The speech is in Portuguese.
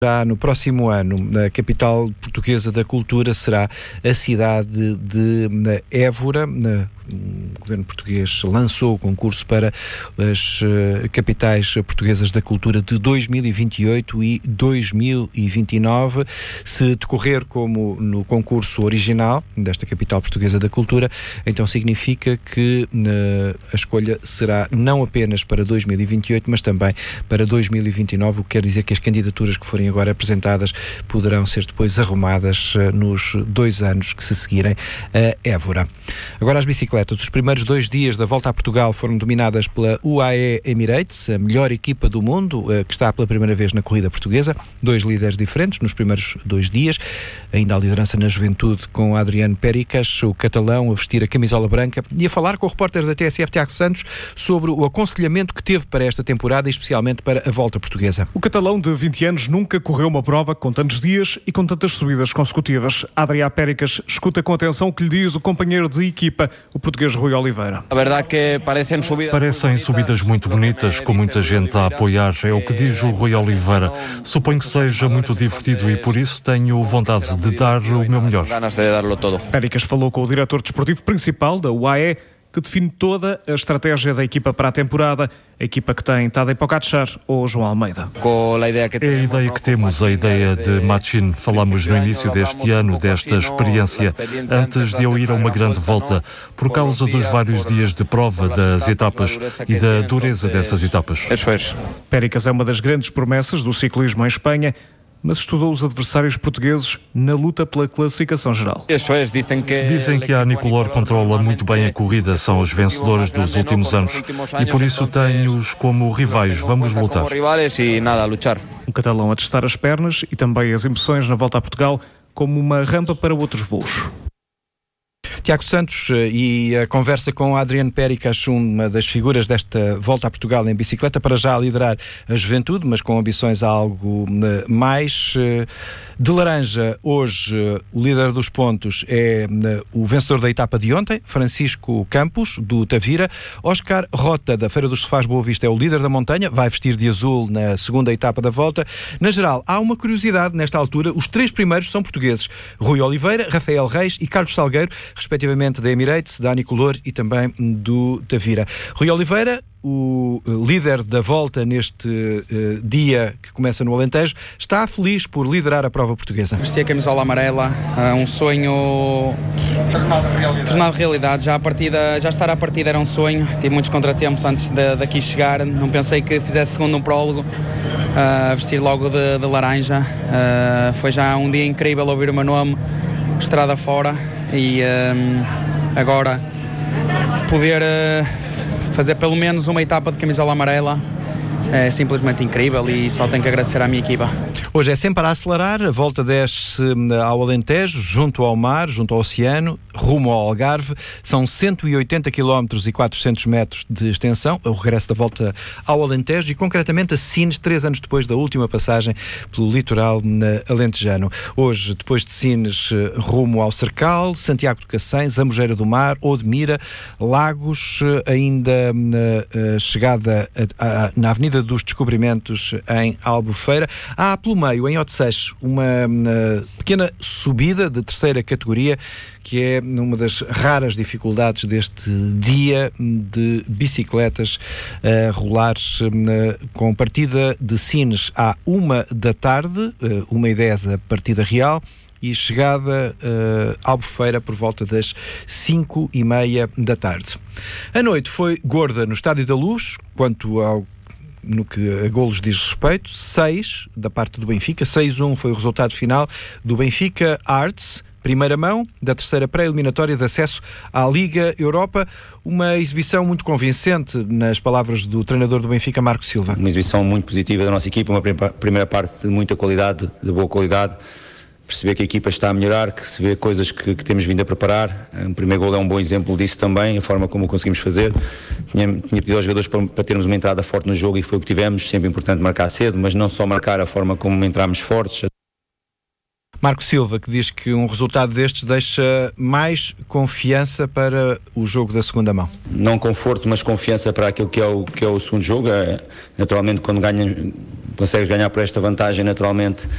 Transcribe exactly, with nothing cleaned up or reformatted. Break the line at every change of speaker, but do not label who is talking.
Já no próximo ano, a capital portuguesa da cultura será a cidade de Évora. O governo português lançou o concurso para as capitais portuguesas da cultura de dois mil e vinte e oito e dois mil e vinte e nove. Se decorrer como no concurso original desta capital portuguesa da cultura, então significa que a escolha será não apenas para dois mil e vinte e oito, mas também para dois mil e vinte e nove, o que quer dizer que as candidaturas que forem agora apresentadas poderão ser depois arrumadas nos dois anos que se seguirem a Évora. Agora as bicicletas. Os primeiros dois dias da volta a Portugal foram dominadas pela U A E Emirates, a melhor equipa do mundo, que está pela primeira vez na corrida portuguesa. Dois líderes diferentes nos primeiros dois dias. Ainda a liderança na juventude com Adriano Péricas, o catalão, a vestir a camisola branca, e a falar com o repórter da T S F, Tiago Santos, sobre o aconselhamento que teve para esta temporada e especialmente para a volta portuguesa.
O catalão de vinte anos nunca correu uma prova com tantos dias e com tantas subidas consecutivas. Adriano Péricas escuta com atenção o que lhe diz o companheiro de equipa, o português Rui Oliveira.
A verdade que parecem subidas,
parecem subidas muito bonitas, com muita gente a apoiar, é o que diz o Rui Oliveira. Suponho que seja muito divertido e por isso tenho vontade de dar o meu melhor.
Péricas falou com o diretor desportivo principal da U A E, que define toda a estratégia da equipa para a temporada, a equipa que tem Tadej Pogačar ou João Almeida.
É a ideia que temos, a ideia de Machín. Falamos no início deste ano desta experiência, antes de eu ir a uma grande volta, por causa dos vários dias de prova das etapas e da dureza dessas etapas.
Péricas é uma das grandes promessas do ciclismo em Espanha, mas estudou os adversários portugueses na luta pela classificação geral.
Dizem que a Nicolor controla muito bem a corrida, são os vencedores dos últimos anos e por isso tenho-os como rivais. Vamos lutar.
Um catalão a testar as pernas e também as emoções na volta a Portugal como uma rampa para outros voos.
Tiago Santos e a conversa com Adriano Péricas, uma das figuras desta volta a Portugal em bicicleta, para já liderar a juventude, mas com ambições a algo mais. De laranja, hoje, o líder dos pontos é o vencedor da etapa de ontem, Francisco Campos, do Tavira. Oscar Rota, da Feira dos Sofás Boa Vista, é o líder da montanha, vai vestir de azul na segunda etapa da volta. Na geral, há uma curiosidade nesta altura, os três primeiros são portugueses: Rui Oliveira, Rafael Reis e Carlos Salgueiro, respectivamente da Emirates, da Nicolor e também do Tavira. Rui Oliveira, o líder da volta neste uh, dia que começa no Alentejo, está feliz por liderar a prova portuguesa.
Vesti a camisola amarela, uh, um sonho tornado realidade. Já, a partida, já estar à partida era um sonho, tive muitos contratempos antes de, daqui chegar, não pensei que fizesse segundo um prólogo, uh, vestir logo de, de laranja. Uh, foi já um dia incrível ouvir o meu nome, estrada fora, e uh, agora poder... Uh, fazer pelo menos uma etapa de camisola amarela é simplesmente incrível e só tenho que agradecer à minha equipa.
Hoje é sempre a acelerar, a volta desce ao Alentejo, junto ao mar, junto ao oceano, rumo ao Algarve. São cento e oitenta quilómetros e quatrocentos metros de extensão, o regresso da volta ao Alentejo e concretamente a Sines, três anos depois da última passagem pelo litoral alentejano. Hoje, depois de Sines, rumo ao Cercal, Santiago de Cacém, Zambujeira do Mar, Odmira, Lagos, ainda na chegada a, a, na Avenida dos Descobrimentos em Albufeira. Há pelo meio, em Odeceixe, uma, uma pequena subida de terceira categoria, que é uma das raras dificuldades deste dia de bicicletas a rolar, com partida de Sines à uma da tarde, uma e dez a partida real, e chegada uh, à Albufeira por volta das cinco e meia da tarde. A noite foi gorda no Estádio da Luz, quanto ao no que a golos diz respeito, seis da parte do Benfica, seis a um foi o resultado final do Benfica Arts, primeira mão da terceira pré-eliminatória de acesso à Liga Europa. Uma exibição muito convincente, nas palavras do treinador do Benfica, Marco Silva.
Uma exibição muito positiva da nossa equipa, uma primeira parte de muita qualidade, de boa qualidade. Perceber que a equipa está a melhorar, que se vê coisas que, que temos vindo a preparar. O primeiro gol é um bom exemplo disso também, a forma como o conseguimos fazer. Tinha, tinha pedido aos jogadores para, para termos uma entrada forte no jogo e foi o que tivemos. Sempre importante marcar cedo, mas não só marcar, a forma como entramos fortes.
Marco Silva, que diz que um resultado destes deixa mais confiança para o jogo da segunda mão.
Não conforto, mas confiança para aquilo que é o, que é o segundo jogo. É, naturalmente, quando ganha, consegues ganhar por esta vantagem, naturalmente